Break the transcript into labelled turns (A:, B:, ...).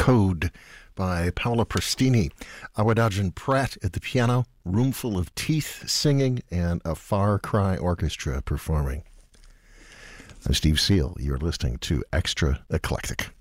A: Code by Paola Prestini. Awadagin Pratt at the piano, Roomful of Teeth singing, and a Far Cry Orchestra performing. I'm Steve Seal. You're listening to Extra Eclectic.